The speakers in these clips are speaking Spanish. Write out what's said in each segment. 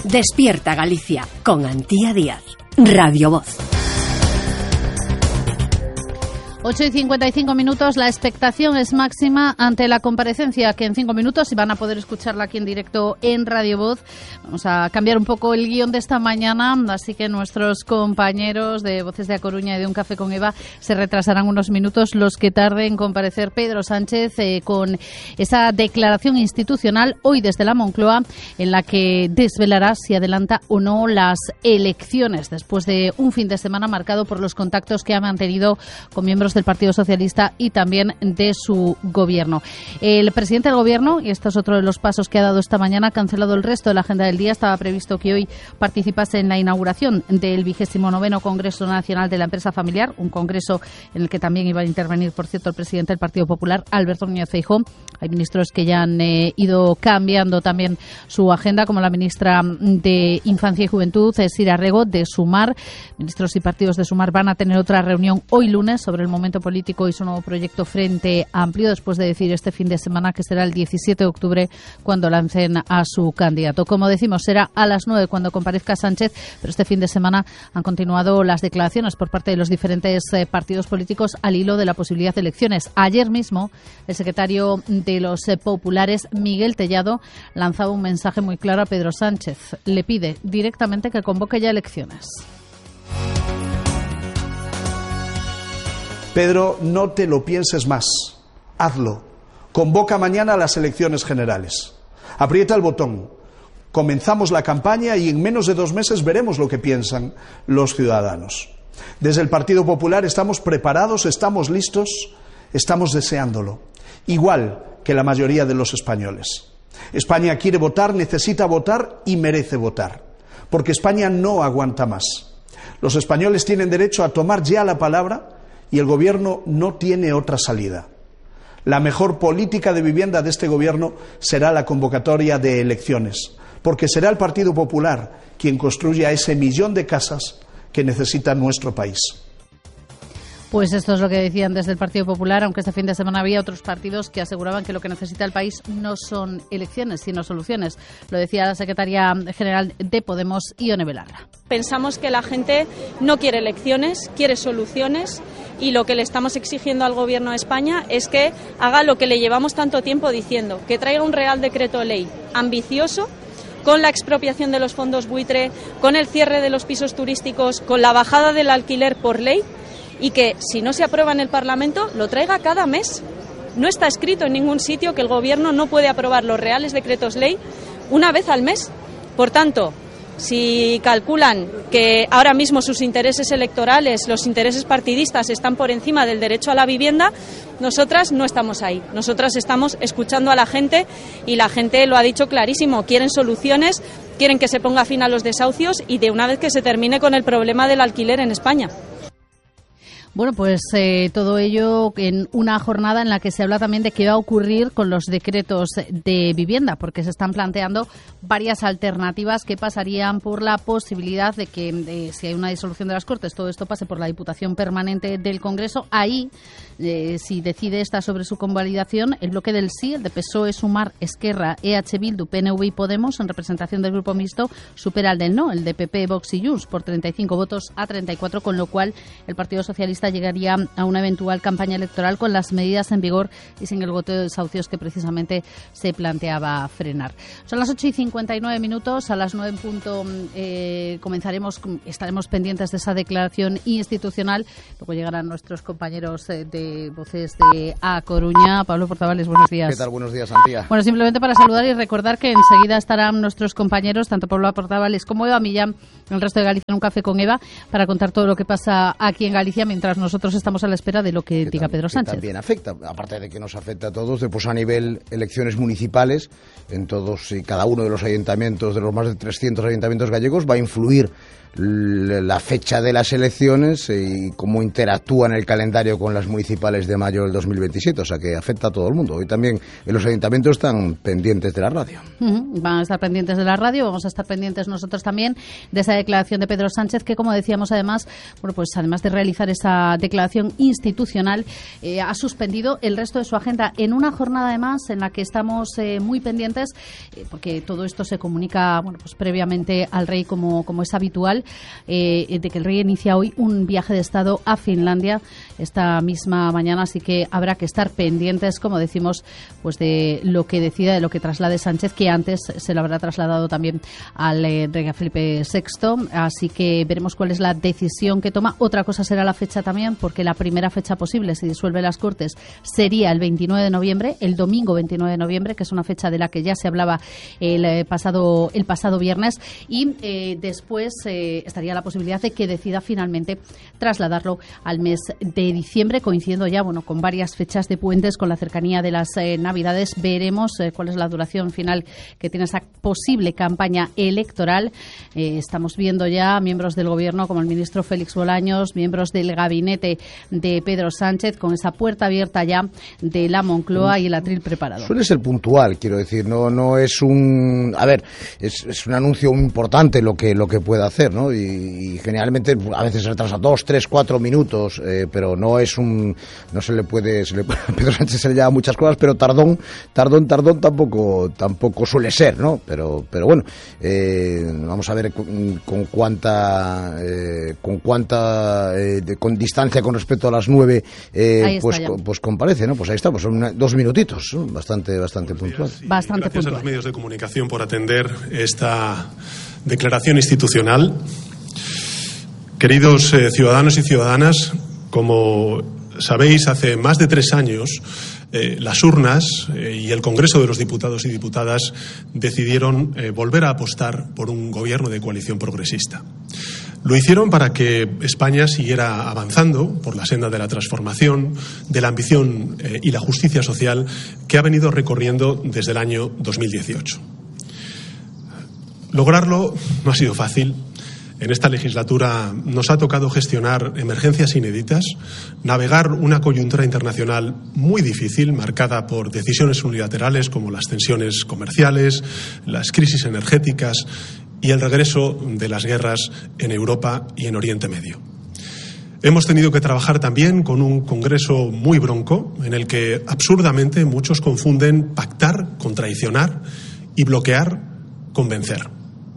Despierta Galicia con Antía Díaz. Radio Voz. 8:55, la expectación es máxima ante la comparecencia que en 5 minutos, y van a poder escucharla aquí en directo en Radio Voz. Vamos a cambiar un poco el guión de esta mañana, así que nuestros compañeros de Voces de A Coruña y de Un Café con Eva se retrasarán unos minutos los que tarde en comparecer Pedro Sánchez con esa declaración institucional hoy desde la Moncloa, en la que desvelará si adelanta o no las elecciones después de un fin de semana marcado por los contactos que ha mantenido con miembros del Partido Socialista y también de su gobierno. El presidente del gobierno, y esto es otro de los pasos que ha dado esta mañana, ha cancelado el resto de la agenda del día. Estaba previsto que hoy participase en la inauguración del 29º Congreso Nacional de la Empresa Familiar, un congreso en el que también iba a intervenir, por cierto, el presidente del Partido Popular, Alberto Núñez Feijóo. Hay ministros que ya han ido cambiando también su agenda, como la ministra de Infancia y Juventud, Sira Rego, de Sumar. Ministros y partidos de Sumar van a tener otra reunión hoy lunes sobre el momento político y su nuevo proyecto Frente Amplio, después de decir este fin de semana que será el 17 de octubre cuando lancen a su candidato. Como decimos, será a las 9 cuando comparezca Sánchez, pero este fin de semana han continuado las declaraciones por parte de los diferentes partidos políticos al hilo de la posibilidad de elecciones. Ayer mismo, el secretario de los populares, Miguel Tellado, lanzaba un mensaje muy claro a Pedro Sánchez. Le pide directamente que convoque ya elecciones. Pedro, no te lo pienses más. Hazlo. Convoca mañana a las elecciones generales. Aprieta el botón. Comenzamos la campaña y en menos de 2 meses veremos lo que piensan los ciudadanos. Desde el Partido Popular estamos preparados, estamos listos, estamos deseándolo. Igual que la mayoría de los españoles. España quiere votar, necesita votar y merece votar. Porque España no aguanta más. Los españoles tienen derecho a tomar ya la palabra y el Gobierno no tiene otra salida. La mejor política de vivienda de este Gobierno será la convocatoria de elecciones, porque será el Partido Popular quien construya ese 1 millón de casas que necesita nuestro país. Pues esto es lo que decían desde el Partido Popular, aunque este fin de semana había otros partidos que aseguraban que lo que necesita el país no son elecciones, sino soluciones. Lo decía la secretaria general de Podemos, Ione Belarra. Pensamos que la gente no quiere elecciones, quiere soluciones, y lo que le estamos exigiendo al Gobierno de España es que haga lo que le llevamos tanto tiempo diciendo, que traiga un Real Decreto Ley ambicioso, con la expropiación de los fondos buitre, con el cierre de los pisos turísticos, con la bajada del alquiler por ley, y que, si no se aprueba en el Parlamento, lo traiga cada mes. No está escrito en ningún sitio que el Gobierno no puede aprobar los reales decretos ley una vez al mes. Por tanto, si calculan que ahora mismo sus intereses electorales, los intereses partidistas, están por encima del derecho a la vivienda, nosotras no estamos ahí. Nosotras estamos escuchando a la gente, y la gente lo ha dicho clarísimo. Quieren soluciones, quieren que se ponga fin a los desahucios y de una vez que se termine con el problema del alquiler en España. Bueno, pues todo ello en una jornada en la que se habla también de qué va a ocurrir con los decretos de vivienda, porque se están planteando varias alternativas que pasarían por la posibilidad de que, si hay una disolución de las Cortes, todo esto pase por la Diputación Permanente del Congreso. Ahí, si decide esta sobre su convalidación, el bloque del sí, el de PSOE, Sumar, Esquerra, EH Bildu, PNV y Podemos, en representación del Grupo Mixto, supera al del no, el de PP, Vox y Junts, por 35 votos a 34, con lo cual el Partido Socialista llegaría a una eventual campaña electoral con las medidas en vigor y sin el goteo de desahucios que precisamente se planteaba frenar. Son las 8:59, a las 9 en punto estaremos pendientes de esa declaración institucional. Luego llegarán nuestros compañeros de Voces de A Coruña. Pablo Portavales, buenos días. ¿Qué tal? Buenos días, Antía. Bueno, simplemente para saludar y recordar que enseguida estarán nuestros compañeros, tanto Pablo Portavales como Eva Millán, en el resto de Galicia en Un Café con Eva, para contar todo lo que pasa aquí en Galicia, mientras nosotros estamos a la espera de lo que diga Pedro Sánchez. También afecta, aparte de que nos afecta a todos, pues a nivel elecciones municipales, en todos y cada uno de los ayuntamientos, de los más de 300 ayuntamientos gallegos, va a influir la fecha de las elecciones y cómo interactúa en el calendario con las municipales de mayo del 2027, o sea que afecta a todo el mundo. Hoy también en los ayuntamientos están pendientes de la radio. Van a estar pendientes de la radio, vamos a estar pendientes nosotros también de esa declaración de Pedro Sánchez, que, como decíamos, además, bueno, pues además de realizar esa esta declaración institucional, ha suspendido el resto de su agenda en una jornada además en la que estamos muy pendientes, porque todo esto se comunica pues previamente al rey como es habitual, de que el rey inicia hoy un viaje de Estado a Finlandia esta misma mañana, así que habrá que estar pendientes, como decimos, pues de lo que decida, de lo que traslade Sánchez, que antes se lo habrá trasladado también al rey Felipe VI, así que veremos cuál es la decisión que toma. Otra cosa será la fecha también, porque la primera fecha posible, si disuelve las Cortes, sería el 29 de noviembre, el domingo 29 de noviembre, que es una fecha de la que ya se hablaba el pasado viernes, y después estaría la posibilidad de que decida finalmente trasladarlo al mes de diciembre, coincidiendo ya con varias fechas de puentes, con la cercanía de las Navidades. Veremos cuál es la duración final que tiene esa posible campaña electoral. Estamos viendo ya miembros del gobierno como el ministro Félix Bolaños, miembros del gabinete de Pedro Sánchez, con esa puerta abierta ya de la Moncloa y el atril preparado. Suele ser puntual, quiero decir, no es un... A ver, es un anuncio importante lo que pueda hacer, ¿no? Y generalmente a veces se retrasa 2, 3, 4 minutos, pero no es un... No se le puede... a Pedro Sánchez se le llama muchas cosas, pero tardón tampoco suele ser, ¿no? Pero bueno, vamos a ver con distancia con respecto a las 9 pues comparece, ¿no? Pues ahí está, pues son 2 minutitos, ¿no? Bastante puntual. Gracias a los medios de comunicación por atender esta declaración institucional. Queridos ciudadanos y ciudadanas, como sabéis, hace más de 3 años las urnas y el Congreso de los Diputados y Diputadas decidieron volver a apostar por un gobierno de coalición progresista. Lo hicieron para que España siguiera avanzando por la senda de la transformación, de la ambición y la justicia social que ha venido recorriendo desde el año 2018. Lograrlo no ha sido fácil. En esta legislatura nos ha tocado gestionar emergencias inéditas, navegar una coyuntura internacional muy difícil, marcada por decisiones unilaterales como las tensiones comerciales, las crisis energéticas y el regreso de las guerras en Europa y en Oriente Medio. Hemos tenido que trabajar también con un Congreso muy bronco, en el que absurdamente muchos confunden pactar con traicionar y bloquear con vencer.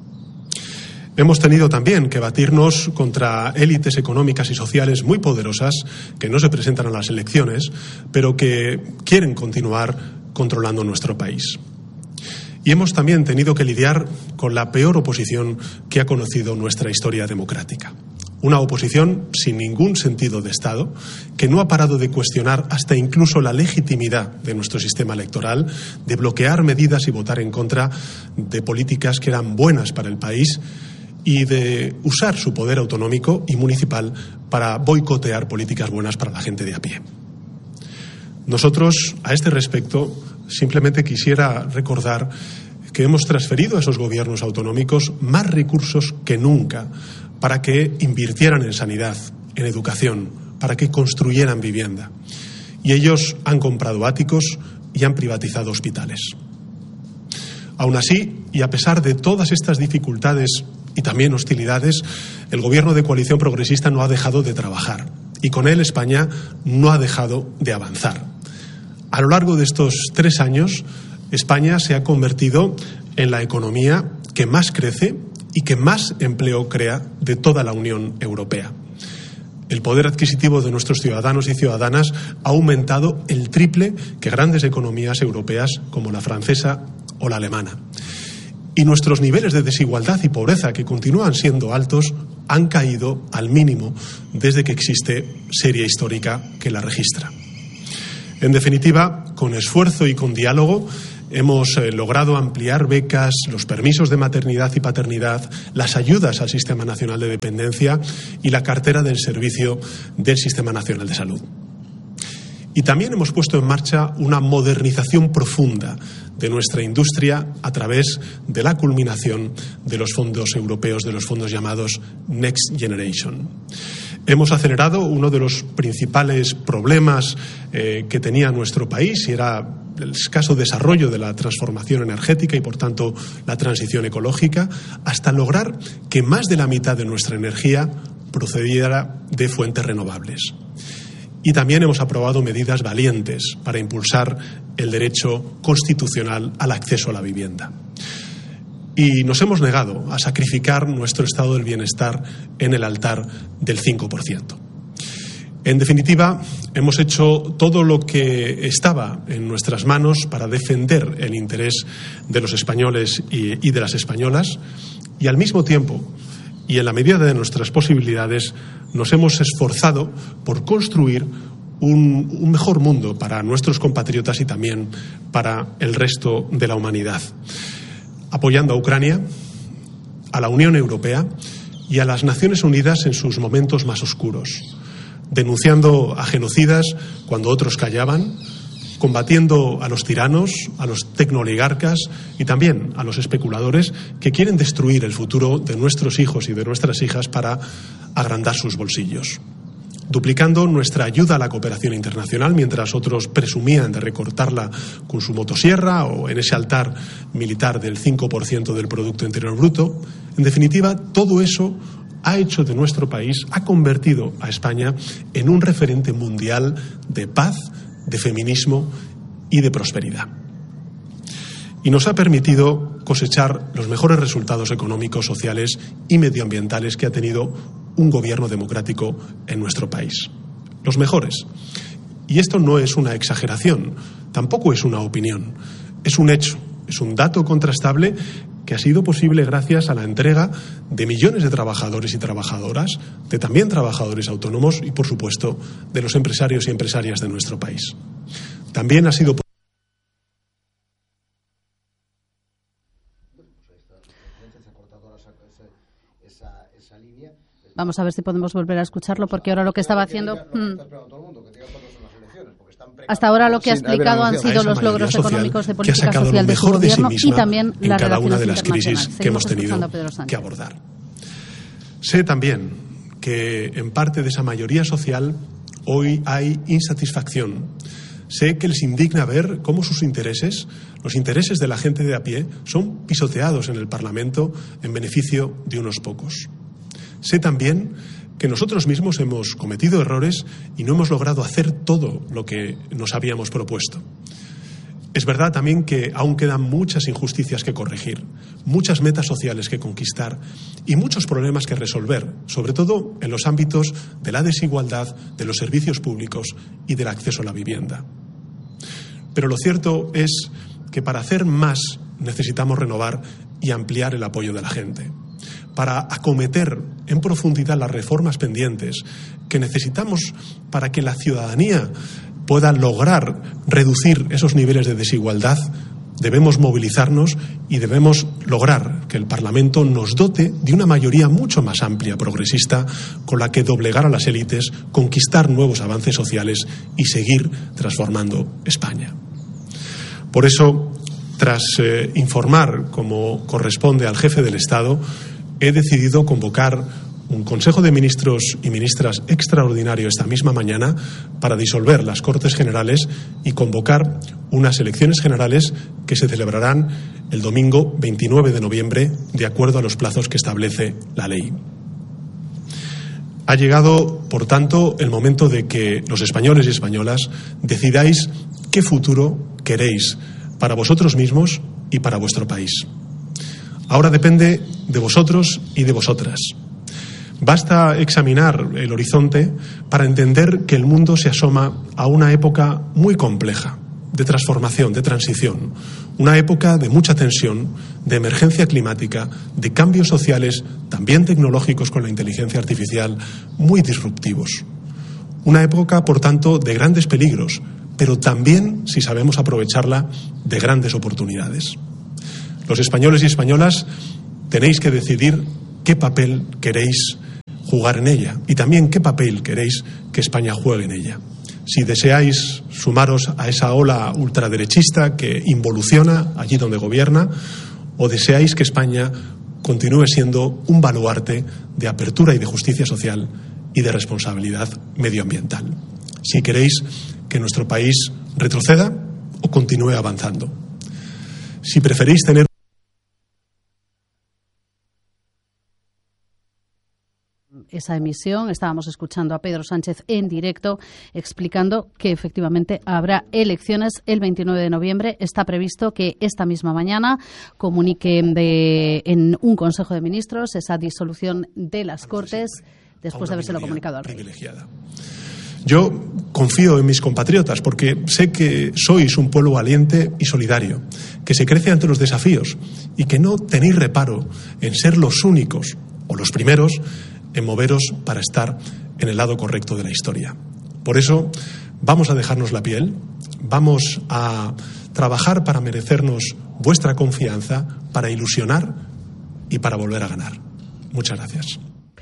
Hemos tenido también que batirnos contra élites económicas y sociales muy poderosas que no se presentan a las elecciones, pero que quieren continuar controlando nuestro país. Y hemos también tenido que lidiar con la peor oposición que ha conocido nuestra historia democrática. Una oposición sin ningún sentido de Estado, que no ha parado de cuestionar hasta incluso la legitimidad de nuestro sistema electoral, de bloquear medidas y votar en contra de políticas que eran buenas para el país, y de usar su poder autonómico y municipal para boicotear políticas buenas para la gente de a pie. Nosotros, a este respecto, simplemente quisiera recordar que hemos transferido a esos gobiernos autonómicos más recursos que nunca para que invirtieran en sanidad, en educación, para que construyeran vivienda. Y ellos han comprado áticos y han privatizado hospitales. Aún así, y a pesar de todas estas dificultades y también hostilidades, el gobierno de coalición progresista no ha dejado de trabajar y con él España no ha dejado de avanzar. A lo largo de estos 3 años, España se ha convertido en la economía que más crece y que más empleo crea de toda la Unión Europea. El poder adquisitivo de nuestros ciudadanos y ciudadanas ha aumentado el triple que grandes economías europeas como la francesa o la alemana. Y nuestros niveles de desigualdad y pobreza, que continúan siendo altos, han caído al mínimo desde que existe serie histórica que la registra. En definitiva, con esfuerzo y con diálogo, hemos logrado ampliar becas, los permisos de maternidad y paternidad, las ayudas al Sistema Nacional de Dependencia y la cartera del servicio del Sistema Nacional de Salud. Y también hemos puesto en marcha una modernización profunda de nuestra industria a través de la culminación de los fondos europeos, de los fondos llamados Next Generation. Hemos acelerado uno de los principales problemas que tenía nuestro país, y era el escaso desarrollo de la transformación energética y, por tanto, la transición ecológica, hasta lograr que más de la mitad de nuestra energía procediera de fuentes renovables. Y también hemos aprobado medidas valientes para impulsar el derecho constitucional al acceso a la vivienda. Y nos hemos negado a sacrificar nuestro estado del bienestar en el altar del 5%. En definitiva, hemos hecho todo lo que estaba en nuestras manos para defender el interés de los españoles y de las españolas, y al mismo tiempo, y en la medida de nuestras posibilidades, nos hemos esforzado por construir un mejor mundo para nuestros compatriotas y también para el resto de la humanidad, apoyando a Ucrania, a la Unión Europea y a las Naciones Unidas en sus momentos más oscuros, denunciando a genocidas cuando otros callaban, combatiendo a los tiranos, a los tecnooligarcas y también a los especuladores que quieren destruir el futuro de nuestros hijos y de nuestras hijas para agrandar sus bolsillos. Duplicando nuestra ayuda a la cooperación internacional mientras otros presumían de recortarla con su motosierra o en ese altar militar del 5% del Producto Interior Bruto. En definitiva, todo eso ha hecho de nuestro país, ha convertido a España en un referente mundial de paz, de feminismo y de prosperidad. Y nos ha permitido cosechar los mejores resultados económicos, sociales y medioambientales que ha tenido un gobierno democrático en nuestro país. Los mejores. Y esto no es una exageración, tampoco es una opinión, es un hecho, es un dato contrastable que ha sido posible gracias a la entrega de millones de trabajadores y trabajadoras, de también trabajadores autónomos y, por supuesto, de los empresarios y empresarias de nuestro país. También ha sido Vamos a ver si podemos volver a escucharlo, porque ahora lo que estaba haciendo... Hasta ahora lo que ha explicado han sido los logros económicos de política social de su gobierno y también las cada una de relaciones las crisis internacionales. que hemos tenido que abordar. Sé también que en parte de esa mayoría social hoy hay insatisfacción. Sé que les indigna ver cómo sus intereses, los intereses de la gente de a pie, son pisoteados en el Parlamento en beneficio de unos pocos. Sé también que nosotros mismos hemos cometido errores y no hemos logrado hacer todo lo que nos habíamos propuesto. Es verdad también que aún quedan muchas injusticias que corregir, muchas metas sociales que conquistar y muchos problemas que resolver, sobre todo en los ámbitos de la desigualdad, de los servicios públicos y del acceso a la vivienda. Pero lo cierto es que para hacer más necesitamos renovar y ampliar el apoyo de la gente, para acometer en profundidad las reformas pendientes que necesitamos para que la ciudadanía pueda lograr reducir esos niveles de desigualdad. Debemos movilizarnos y debemos lograr que el Parlamento nos dote de una mayoría mucho más amplia, progresista, con la que doblegar a las élites, conquistar nuevos avances sociales y seguir transformando España. Por eso, tras informar como corresponde al jefe del Estado, he decidido convocar un Consejo de Ministros y Ministras extraordinario esta misma mañana para disolver las Cortes Generales y convocar unas elecciones generales que se celebrarán el domingo 29 de noviembre, de acuerdo a los plazos que establece la ley. Ha llegado, por tanto, el momento de que los españoles y españolas decidáis qué futuro queréis para vosotros mismos y para vuestro país. Ahora depende de vosotros y de vosotras. Basta examinar el horizonte para entender que el mundo se asoma a una época muy compleja, de transformación, de transición, una época de mucha tensión, de emergencia climática, de cambios sociales, también tecnológicos con la inteligencia artificial, muy disruptivos. Una época, por tanto, de grandes peligros, pero también, si sabemos aprovecharla, de grandes oportunidades. Los españoles y españolas tenéis que decidir qué papel queréis jugar en ella y también qué papel queréis que España juegue en ella. Si deseáis sumaros a esa ola ultraderechista que involuciona allí donde gobierna, o deseáis que España continúe siendo un baluarte de apertura y de justicia social y de responsabilidad medioambiental. Si queréis que nuestro país retroceda o continúe avanzando. Si preferís tener esa emisión. Estábamos escuchando a Pedro Sánchez en directo explicando que efectivamente habrá elecciones el 29 de noviembre. Está previsto que esta misma mañana comunique en un Consejo de Ministros esa disolución de las Cortes después de habérselo comunicado al rey. Yo confío en mis compatriotas porque sé que sois un pueblo valiente y solidario, que se crece ante los desafíos y que no tenéis reparo en ser los únicos o los primeros en moveros para estar en el lado correcto de la historia. Por eso vamos a dejarnos la piel, vamos a trabajar para merecernos vuestra confianza, para ilusionar y para volver a ganar. Muchas gracias.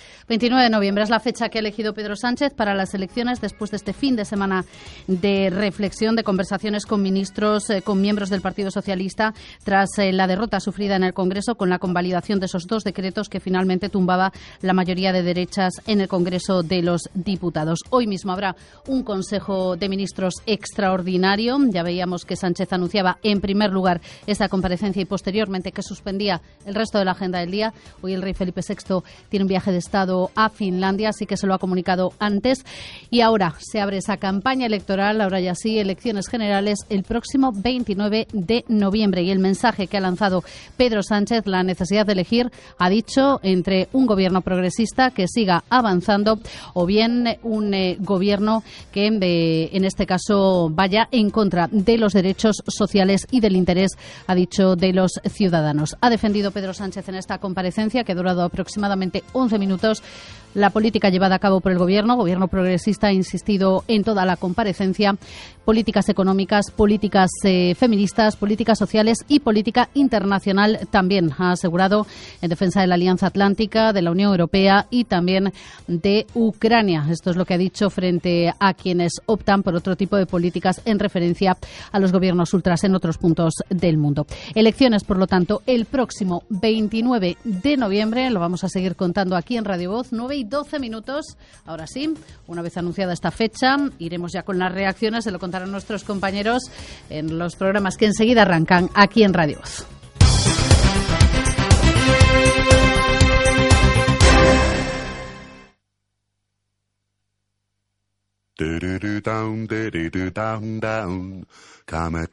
29 de noviembre es la fecha que ha elegido Pedro Sánchez para las elecciones después de este fin de semana de reflexión, de conversaciones con ministros, con miembros del Partido Socialista, tras la derrota sufrida en el Congreso con la convalidación de esos 2 decretos que finalmente tumbaba la mayoría de derechas en el Congreso de los Diputados. Hoy mismo habrá un Consejo de Ministros extraordinario. Ya veíamos que Sánchez anunciaba en primer lugar esa comparecencia y posteriormente que suspendía el resto de la agenda del día. Hoy el rey Felipe VI tiene un viaje de Estado a Finlandia, así que se lo ha comunicado antes. Y ahora se abre esa campaña electoral, ahora ya sí, elecciones generales el próximo 29 de noviembre. Y el mensaje que ha lanzado Pedro Sánchez, la necesidad de elegir, ha dicho, entre un gobierno progresista que siga avanzando o bien un gobierno que en este caso vaya en contra de los derechos sociales y del interés, ha dicho, de los ciudadanos. Ha defendido Pedro Sánchez en esta comparecencia, que ha durado aproximadamente 11 minutos, la política llevada a cabo por el gobierno progresista, ha insistido en toda la comparecencia, políticas económicas, políticas feministas, políticas sociales y política internacional también. Ha asegurado en defensa de la Alianza Atlántica, de la Unión Europea y también de Ucrania. Esto es lo que ha dicho frente a quienes optan por otro tipo de políticas en referencia a los gobiernos ultras en otros puntos del mundo. Elecciones, por lo tanto, el próximo 29 de noviembre. Lo vamos a seguir contando aquí en Radio Voz, 9:12. Ahora sí, una vez anunciada esta fecha, iremos ya con las reacciones. Se lo contarán nuestros compañeros en los programas que enseguida arrancan aquí en Radio Voz. Come